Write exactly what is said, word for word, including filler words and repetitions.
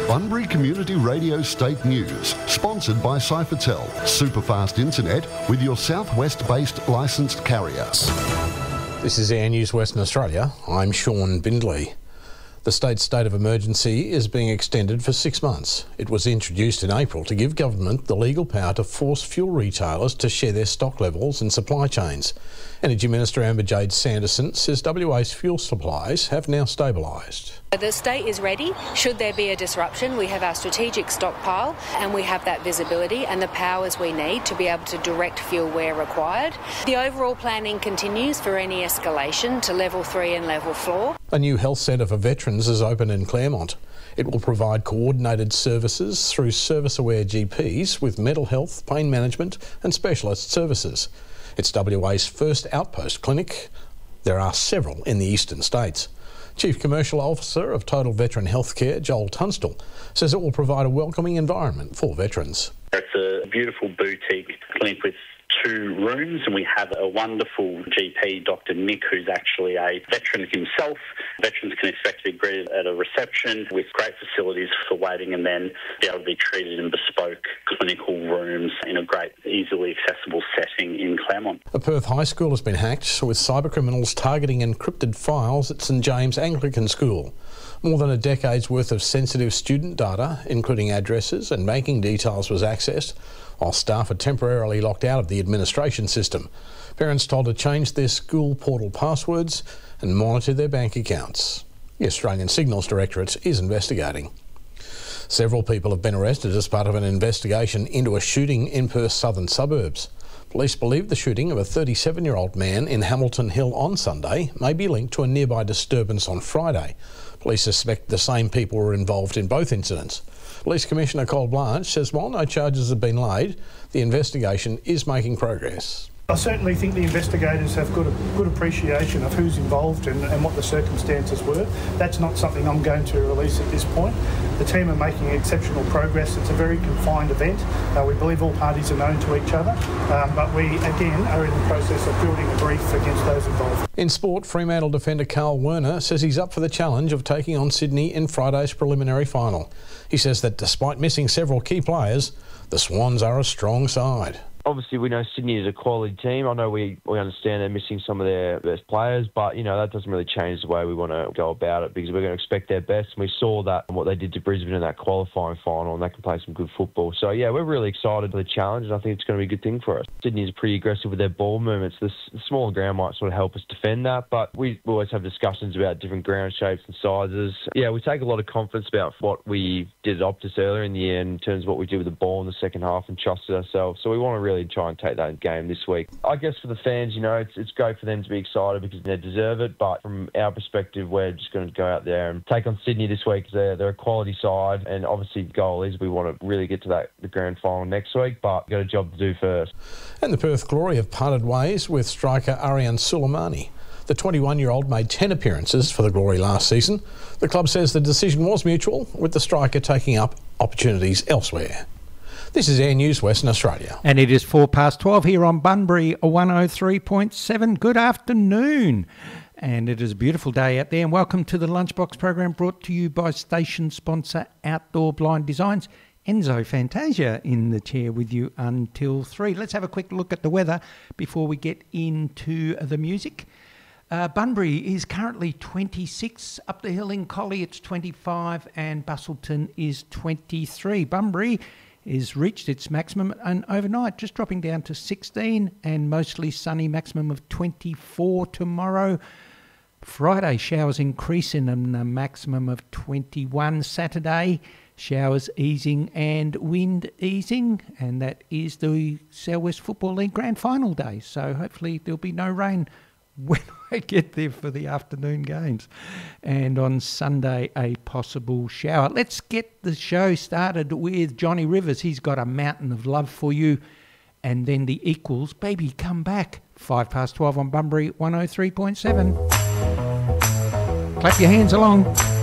Bunbury Community Radio State News, sponsored by Cyphertel, superfast internet with your southwest-based licensed carrier. This is Air News Western Australia. I'm Sean Bindley. The state's state of emergency is being extended for six months. It was introduced in April to give government the legal power to force fuel retailers to share their stock levels and supply chains. Energy Minister Amber Jade Sanderson says W A's fuel supplies have now stabilised. The state is ready. Should there be a disruption, we have our strategic stockpile and we have that visibility and the powers we need to be able to direct fuel where required. The overall planning continues for any escalation to level three and level four. A new health centre for veterans is open in Claremont. It will provide coordinated services through service-aware G Ps with mental health, pain management and specialist services. It's W A's first outpost clinic. There are several in the eastern states. Chief Commercial Officer of Total Veteran Healthcare, Joel Tunstall, says it will provide a welcoming environment for veterans. It's a beautiful boutique clinic with two rooms, and we have a wonderful G P, Doctor Nick, who's actually a veteran himself. Veterans can expect to be greeted at a reception with great facilities for waiting and then be able to be treated in bespoke clinical rooms in a great, easily accessible setting in Claremont. A Perth high school has been hacked with cybercriminals targeting encrypted files at St James Anglican School. More than a decade's worth of sensitive student data, including addresses and banking details, was accessed, while staff are temporarily locked out of the administration system. Parents told to change their school portal passwords and monitor their bank accounts. The Australian Signals Directorate is investigating. Several people have been arrested as part of an investigation into a shooting in Perth's southern suburbs. Police believe the shooting of a thirty-seven-year-old man in Hamilton Hill on Sunday may be linked to a nearby disturbance on Friday. Police suspect the same people were involved in both incidents. Police Commissioner Cole Blanche says while no charges have been laid, the investigation is making progress. I certainly think the investigators have got a good appreciation of who's involved and, and what the circumstances were. That's not something I'm going to release at this point. The team are making exceptional progress. It's a very confined event. Uh, we believe all parties are known to each other, um, but we, again, are in the process of building a brief against those involved. In sport, Fremantle defender Carl Werner says he's up for the challenge of taking on Sydney in Friday's preliminary final. He says that despite missing several key players, the Swans are a strong side. Obviously, we know Sydney is a quality team. I know we, we understand they're missing some of their best players, but, you know, that doesn't really change the way we want to go about it because we're going to expect their best. And we saw that and what they did to Brisbane in that qualifying final, and they can play some good football. So, yeah, we're really excited for the challenge, and I think it's going to be a good thing for us. Sydney is pretty aggressive with their ball movements. The, the smaller ground might sort of help us defend that, but we always have discussions about different ground shapes and sizes. Yeah, we take a lot of confidence about what we did at Optus earlier in the year in terms of what we did with the ball in the second half and trusted ourselves. So we want to really try and take that game this week. I guess for the fans, you know, it's it's great for them to be excited because they deserve it, but from our perspective, we're just going to go out there and take on Sydney this week. They're, they're a quality side, and obviously the goal is we want to really get to that the grand final next week, but we've got a job to do first. And the Perth Glory have parted ways with striker Arian Suleimani. The twenty-one-year-old made ten appearances for the Glory last season. The club says the decision was mutual, with the striker taking up opportunities elsewhere. This is Air News Western Australia. And it is four past twelve here on Bunbury one oh three point seven. Good afternoon. And it is a beautiful day out there. And welcome to the Lunchbox program brought to you by station sponsor Outdoor Blind Designs. Enzo Fantasia in the chair with you until three. Let's have a quick look at the weather before we get into the music. Uh, Bunbury is currently twenty-six. Up the hill in Collie it's twenty-five and Bustleton is twenty-three. Bunbury is reached its maximum and overnight just dropping down to sixteen and mostly sunny, maximum of twenty-four tomorrow. Friday showers increasing and a maximum of twenty-one. Saturday showers easing and wind easing, and that is the South West Football League Grand Final day, so hopefully there'll be no rain when I get there for the afternoon games. And on Sunday, a possible shower. Let's get the show started with Johnny Rivers. He's got A Mountain of Love for you. And then the Equals, Baby Come Back. Five past twelve on Bunbury one oh three point seven. Clap your hands along.